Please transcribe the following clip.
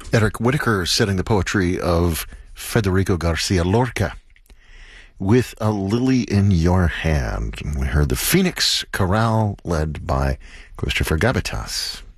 Eric Whitacre setting the poetry of Federico Garcia Lorca with A Lily in Your Hand. And we heard the Phoenix Chorale led by Christopher Gavitas.